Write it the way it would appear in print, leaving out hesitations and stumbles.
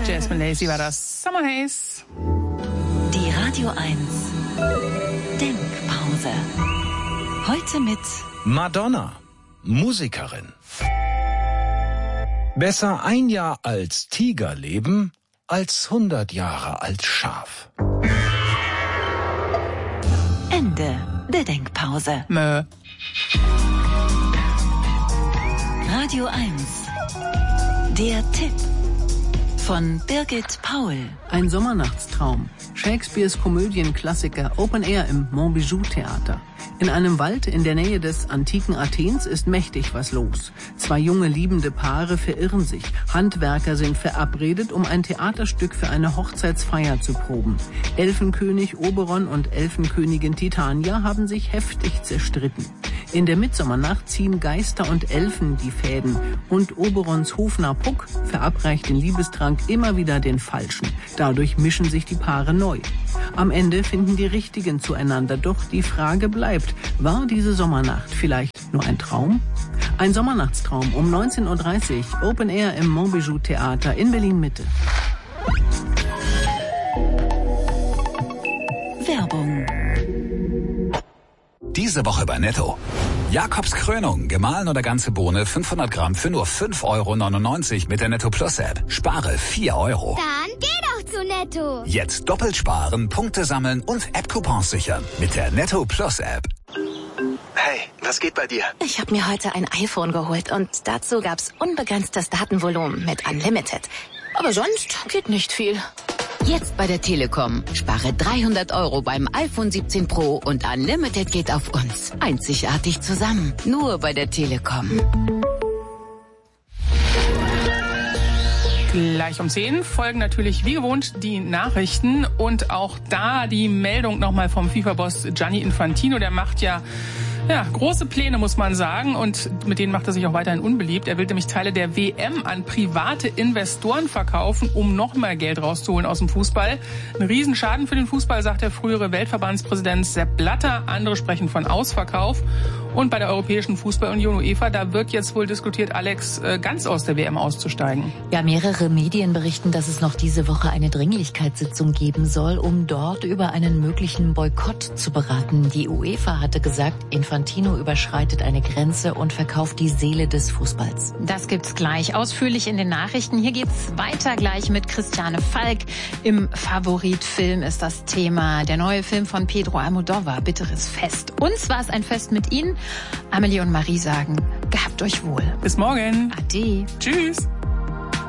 Jasmine Lacey war das. Summer Haze. Die Radio 1 Denkpause. Heute mit Madonna, Musikerin. Besser ein Jahr als Tiger leben, als 100 Jahre als Schaf. Ende der Denkpause. Mö. Radio 1. Der Tipp von Birgit Paul. Ein Sommernachtstraum. Shakespeares Komödienklassiker Open Air im Montbijou Theater. In einem Wald in der Nähe des antiken Athens ist mächtig was los. 2 junge liebende Paare verirren sich. Handwerker sind verabredet, um ein Theaterstück für eine Hochzeitsfeier zu proben. Elfenkönig Oberon und Elfenkönigin Titania haben sich heftig zerstritten. In der Mitsommernacht ziehen Geister und Elfen die Fäden und Oberons Hofnarr Puck verabreicht den Liebestrank immer wieder den Falschen. Dadurch mischen sich die Paare neu. Am Ende finden die Richtigen zueinander, doch die Frage bleibt, war diese Sommernacht vielleicht nur ein Traum? Ein Sommernachtstraum um 19.30 Uhr, Open Air im Montbijou Theater in Berlin-Mitte. Werbung. Diese Woche bei Netto. Jakobs Krönung, gemahlen oder ganze Bohne, 500 Gramm für nur 5,99 € mit der Netto Plus App. Spare 4 €. Dann geh doch zu Netto. Jetzt doppelt sparen, Punkte sammeln und App-Coupons sichern mit der Netto Plus App. Hey, was geht bei dir? Ich habe mir heute ein iPhone geholt und dazu gab's unbegrenztes Datenvolumen mit Unlimited. Aber sonst geht nicht viel. Jetzt bei der Telekom. Spare 300 € beim iPhone 17 Pro und Unlimited geht auf uns. Einzigartig zusammen. Nur bei der Telekom. Gleich um 10 folgen natürlich wie gewohnt die Nachrichten und auch da die Meldung nochmal vom FIFA-Boss Gianni Infantino. Der macht ja große Pläne, muss man sagen, und mit denen macht er sich auch weiterhin unbeliebt. Er will nämlich Teile der WM an private Investoren verkaufen, um noch mehr Geld rauszuholen aus dem Fußball. Ein Riesenschaden für den Fußball, sagt der frühere Weltverbandspräsident Sepp Blatter. Andere sprechen von Ausverkauf. Und bei der Europäischen Fußballunion UEFA, da wird jetzt wohl diskutiert, Alex, ganz aus der WM auszusteigen. Ja, mehrere Medien berichten, dass es noch diese Woche eine Dringlichkeitssitzung geben soll, um dort über einen möglichen Boykott zu beraten. Die UEFA hatte gesagt, Infantino überschreitet eine Grenze und verkauft die Seele des Fußballs. Das gibt's gleich ausführlich in den Nachrichten. Hier geht's weiter gleich mit Christiane Falk. Im Favoritfilm ist das Thema der neue Film von Pedro Almodóvar, Bitteres Fest. Uns war es ein Fest mit Ihnen. Amelie und Marie sagen, gehabt euch wohl. Bis morgen. Ade. Tschüss.